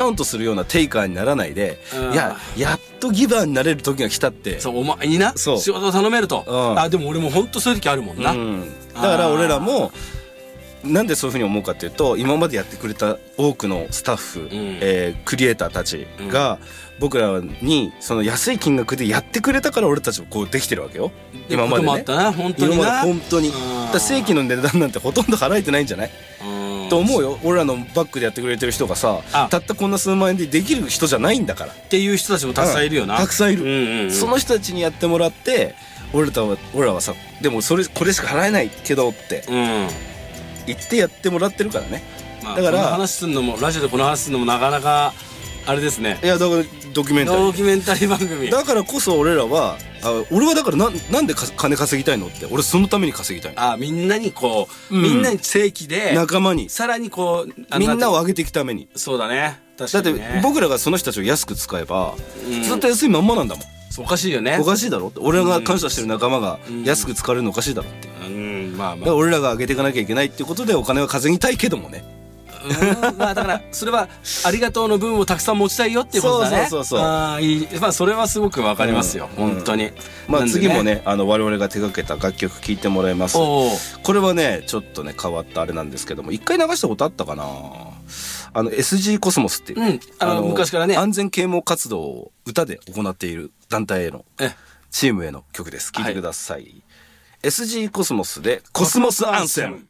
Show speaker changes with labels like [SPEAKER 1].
[SPEAKER 1] ンとするようなテイカーにならないで、いや、やっとギバーになれる時が来たって。
[SPEAKER 2] そう、お前にな、仕事を頼めると。でも俺も本当そういう時あるもんな。
[SPEAKER 1] だから俺らも、なんでそういうふうに思うかっていうと、今までやってくれた多くのスタッフ、クリエイターたちが僕らにその安い金額でやってくれたから俺たちもこうできてるわけよ。今までね。
[SPEAKER 2] 本当にな。
[SPEAKER 1] 本当に。正規の値段なんてほとんど払えてないんじゃない？と思うよ。俺らのバックでやってくれてる人がさ、たったこんな数万円でできる人じゃないんだから。
[SPEAKER 2] っていう人たちもたくさんいるよな。
[SPEAKER 1] たくさんいる。その人たちにやってもらって、俺らはさ、でもこれしか払えないけどって。言ってやってもらってるからね。
[SPEAKER 2] だから話すんのもラジオでこの話すんのもなかなかあれですね。
[SPEAKER 1] いやだからドキュメンタリー
[SPEAKER 2] 番組
[SPEAKER 1] だからこそ俺らは俺はだからなんで金稼ぎたいのって、俺そのために稼ぎたいの。
[SPEAKER 2] みんなにこう、みんなに正規で
[SPEAKER 1] 仲間に
[SPEAKER 2] さらにこう
[SPEAKER 1] みんなを上げていくために。
[SPEAKER 2] そうだね。
[SPEAKER 1] だって僕らがその人たちを安く使えばずっと安いまんまなんだもん。
[SPEAKER 2] おかしいよね。
[SPEAKER 1] おかしいだろって。俺が感謝してる仲間が安く使われるのおかしいだろって。だから俺らが上げていかなきゃいけないっていうことでお金は稼ぎたいけどもね。
[SPEAKER 2] だからそれはありがとうの分をたくさん持ちたいよっていうことだね。
[SPEAKER 1] そう。
[SPEAKER 2] それはすごくわかりますよ。本当に。
[SPEAKER 1] 次もね我々が手掛けた楽曲聴いてもらいます。これはねちょっとね変わったあれなんですけども、一回流したことあったかな。SG コスモスっていう
[SPEAKER 2] 昔からね
[SPEAKER 1] 安全啓蒙活動を歌で行っている団体へのチームへの曲です。聴いてください。SG コスモスでコスモスアンセム。